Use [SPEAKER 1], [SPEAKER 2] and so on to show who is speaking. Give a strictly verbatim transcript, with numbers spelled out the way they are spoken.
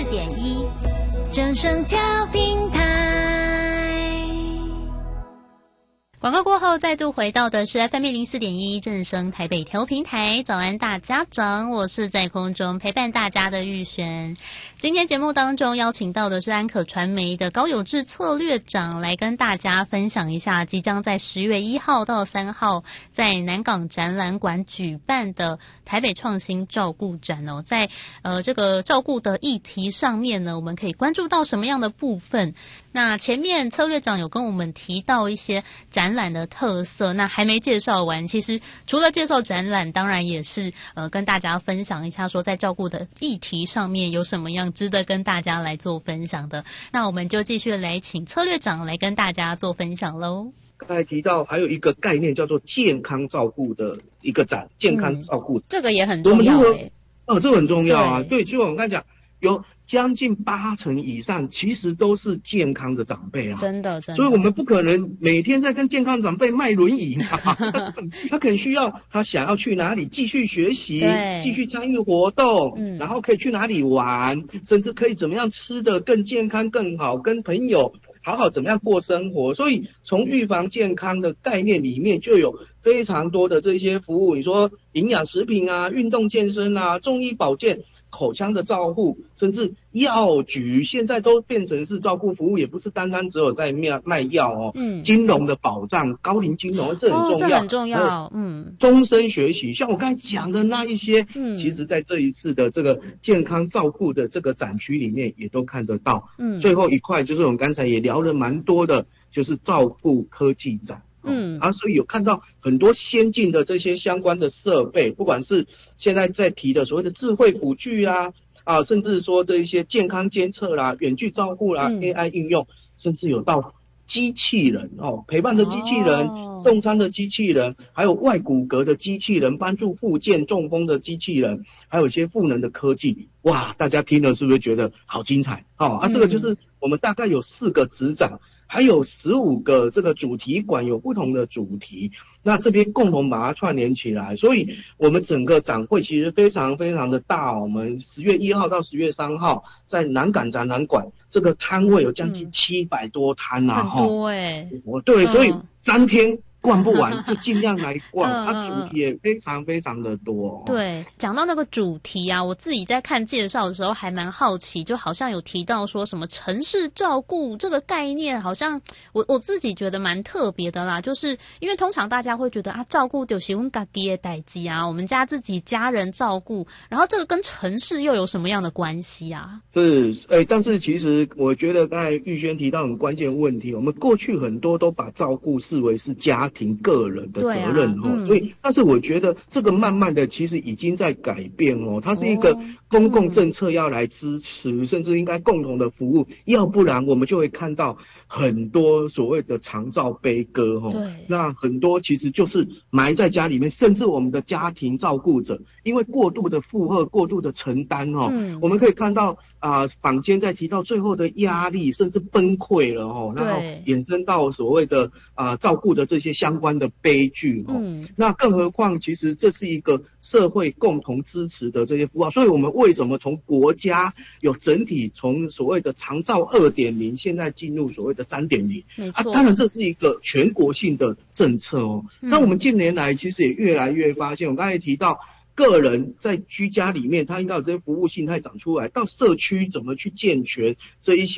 [SPEAKER 1] 点一，正声调频台。
[SPEAKER 2] 广告过后，再度回到的是 F M 零四点一正声台北调频台。早安大家长，我是在空中陪伴大家的玉璇。今天节目当中邀请到的是安可传媒的高有志策略长，来跟大家分享一下即将在十月一号到三号在南港展览馆举办的台北创新照顾展哦。在呃这个照顾的议题上面呢，我们可以关注到什么样的部分？那前面策略长有跟我们提到一些展览的特色，那还没介绍完。其实除了介绍展览，当然也是呃跟大家分享一下说在照顾的议题上面有什么样值得跟大家来做分享的。那我们就继续来请策略长来跟大家做分享咯。
[SPEAKER 3] 刚才提到还有一个概念叫做健康照顾的一个展，健康照顾、嗯、
[SPEAKER 2] 这个也很重要诶、欸。
[SPEAKER 3] 哦，这个很重要啊。对，就我们刚才讲，有将近八成以上其实都是健康的长辈啊，
[SPEAKER 2] 真的真的。
[SPEAKER 3] 所以我们不可能每天在跟健康长辈卖轮椅嘛，他可能需要他想要去哪里继续学习，继续参与活动、嗯，然后可以去哪里玩，甚至可以怎么样吃得更健康更好，跟朋友好好怎么样过生活。所以从预防健康的概念里面就有非常多的这些服务，你说营养食品啊、运动健身啊、中医保健、口腔的照护，甚至药局现在都变成是照顾服务，也不是单单只有在卖卖药哦。嗯，金融的保障、高龄金融这很重要，哦、这很重要。嗯，终身学习，像我刚才讲的那一些，嗯，其实在这一次的这个健康照顾的这个展区里面也都看得到。嗯，最后一块就是我们刚才也聊了蛮多的，就是照顾科技展。嗯，啊，所以有看到很多先进的这些相关的设备，不管是现在在提的所谓的智慧辅具啊，啊，甚至说这一些健康监测啦、远距照护啦、嗯、A I 应用，甚至有到机器人哦，陪伴的机器人、哦、送餐的机器人，还有外骨骼的机器人，帮助复健中风的机器人，还有一些赋能的科技。哇，大家听了是不是觉得好精彩？哦，啊，这个就是我们大概有四个子展。还有十五个这个主题馆，有不同的主题，那这边共同把它串联起来，所以我们整个展会其实非常非常的大。我们十月一号到十月三号在南港展览馆，这个摊位有将近七百多摊啊，
[SPEAKER 2] 很多哎、欸，
[SPEAKER 3] 对，所以三天逛不完就尽量来逛，它、啊、主题也非常非常的多、哦。
[SPEAKER 2] 对，讲到那个主题啊，我自己在看介绍的时候还蛮好奇，就好像有提到说什么城市照顾这个概念，好像我我自己觉得蛮特别的啦。就是因为通常大家会觉得啊，照顾就是我们自己的代志啊，我们家自己家人照顾，然后这个跟城市又有什么样的关系啊？
[SPEAKER 3] 是，哎，但是其实我觉得刚才玉轩提到很关键的问题，我们过去很多都把照顾视为是家庭个人的责任、啊嗯、所以但是我觉得这个慢慢的其实已经在改变哦，它是一个公共政策要来支持、哦嗯、甚至应该共同的服务，要不然我们就会看到很多所谓的长照悲歌哦。对，那很多其实就是埋在家里面，甚至我们的家庭照顾者因为过度的负荷、过度的承担哦、嗯、我们可以看到啊、呃，坊间在提到最后的压力甚至崩溃了哦，然后衍生到所谓的啊、呃、照顾的这些相关的悲剧哦、嗯，那更何况其实这是一个社会共同支持的这些服务，所以我们为什么从国家有整体从所谓的长照 二点零 现在进入所谓的 三点零 啊，当然这是一个全国性的政策哦。嗯、那我们近年来其实也越来越发现，我刚才提到个人在居家里面他应该有这些服务性态长出来，到社区怎么去健全这一些